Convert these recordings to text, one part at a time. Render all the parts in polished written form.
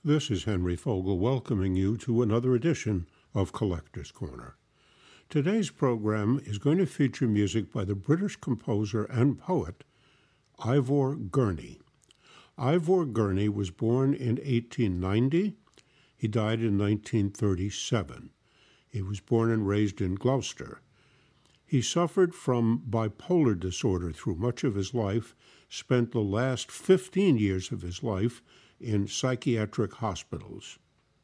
This is Henry Fogel welcoming you to another edition of Collector's Corner. Today's program is going to feature music by the British composer and poet Ivor Gurney. Ivor Gurney was born in 1890. He died in 1937. He was born and raised in Gloucester. He suffered from bipolar disorder through much of his life, spent the last 15 years of his life in psychiatric hospitals.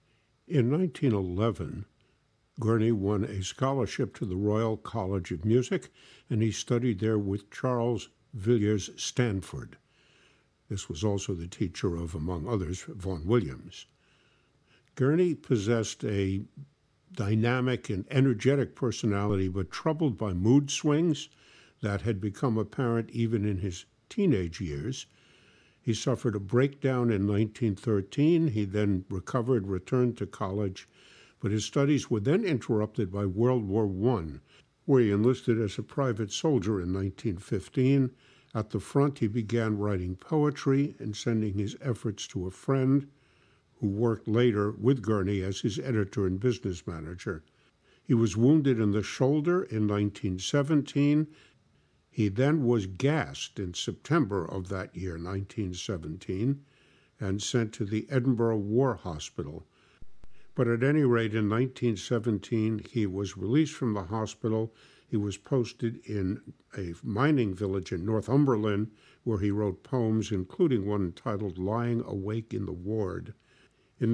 In 1911, Gurney won a scholarship to the Royal College of Music, and he studied there with Charles Villiers Stanford. This was also the teacher of, among others, Vaughan Williams. Gurney possessed a dynamic and energetic personality, but troubled by mood swings that had become apparent even in his teenage years. He suffered a breakdown in 1913. He then recovered, returned to college, but his studies were then interrupted by World War I, where he enlisted as a private soldier in 1915. At the front, he began writing poetry and sending his efforts to a friend who worked later with Gurney as his editor and business manager. He was wounded in the shoulder in 1917. He then was gassed in September of that year, 1917, and sent to the Edinburgh War Hospital. But at any rate, in 1917, he was released from the hospital. He was posted in a mining village in Northumberland, where he wrote poems, including one entitled Lying Awake in the Ward. In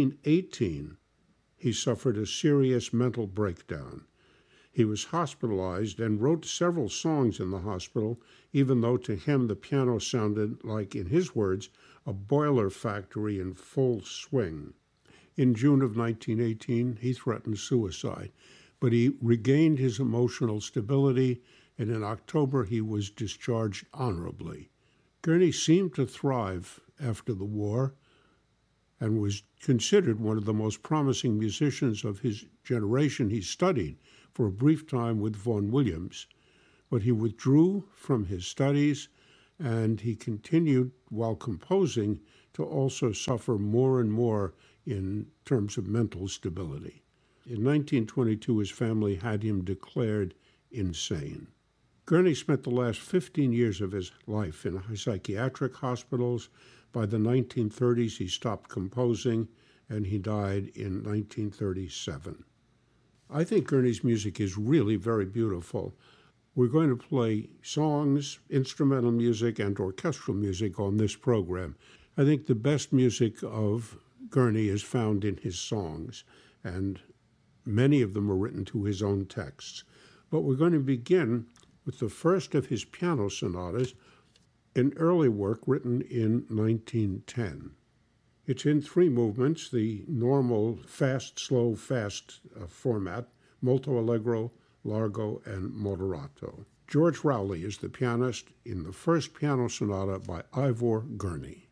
1918, he suffered a serious mental breakdown. He was hospitalized and wrote several songs in the hospital, even though to him the piano sounded like, in his words, a boiler factory in full swing. In June of 1918, he threatened suicide, but he regained his emotional stability, and in October he was discharged honorably. Gurney seemed to thrive after the war and was considered one of the most promising musicians of his generation. He studied for a brief time with Vaughan Williams, but he withdrew from his studies, and he continued, while composing, to also suffer more and more in terms of mental stability. In 1922, his family had him declared insane. Gurney spent the last 15 years of his life in psychiatric hospitals. By the 1930s, he stopped composing, and he died in 1937. I think Gurney's music is really very beautiful. We're going to play songs, instrumental music, and orchestral music on this program. I think the best music of Gurney is found in his songs, and many of them are written to his own texts. But we're going to begin with the first of his piano sonatas, an early work written in 1910. It's in three movements, the normal fast, slow, fast format, molto allegro, largo, and moderato. George Rowley is the pianist in the first piano sonata by Ivor Gurney.